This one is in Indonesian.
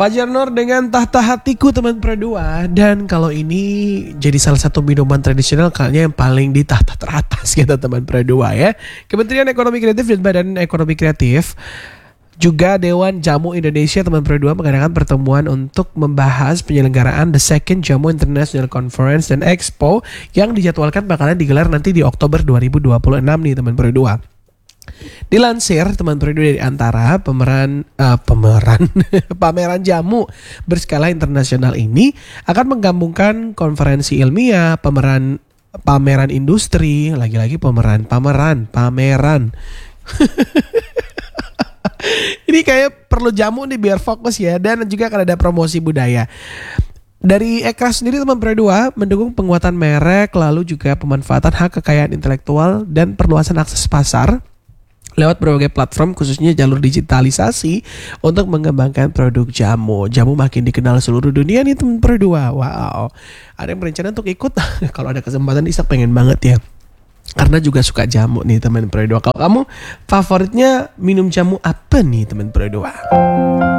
Fajar Nur dengan Tahta Hatiku teman Pro2. Dan kalau ini jadi salah satu minuman tradisional kayaknya yang paling di tahta teratas kita teman Pro2 ya. Kementerian Ekonomi Kreatif dan Badan Ekonomi Kreatif juga Dewan Jamu Indonesia teman Pro2 mengadakan pertemuan untuk membahas penyelenggaraan The Second Jamu International Conference dan Expo yang dijadwalkan bakalan digelar nanti di Oktober 2026 nih teman Pro2. Dilansir teman Pro2 dari antara pameran jamu berskala internasional ini akan menggabungkan konferensi ilmiah, pameran industri, lagi-lagi pameran. Ini kayak perlu jamu nih biar fokus ya, dan juga akan ada promosi budaya. Dari Ekra sendiri teman Pro2 mendukung penguatan merek, lalu juga pemanfaatan hak kekayaan intelektual dan perluasan akses pasar lewat berbagai platform khususnya jalur digitalisasi untuk mengembangkan produk jamu. Jamu makin dikenal seluruh dunia nih teman Pro2. Wow. Ada yang berencana untuk ikut? Kalau ada kesempatan Isak pengen banget ya. Karena juga suka jamu nih teman Pro2. Kalau kamu favoritnya minum jamu apa nih teman Pro2?